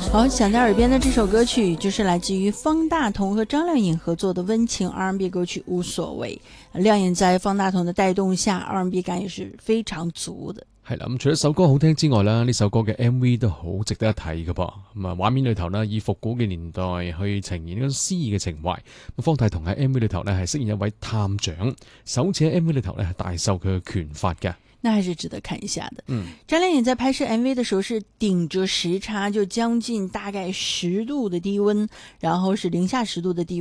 好，响在耳边的这首歌曲就是来自于方大同和張靓穎合作的溫情 R&B 歌曲《無所謂》。亮穎在方大同的帶動下 R&B 感也是非常足的。 係啦，咁除咗首歌好聽之外啦，呢首歌嘅 MV 都好值得一睇㗎噃。咁啊，畫面裏頭呢，以復古嘅年代去呈現呢種詩意嘅情懷。方大同喺 MV 裏頭呢，係飾演一位探長，首次喺 MV 裏頭呢，係大秀佢嘅拳法嘅。 那還是值得看一下的。張靓穎在拍攝 MV 的時候是頂着時差，就將近大概10度的低溫，然後是零下10度的低溫。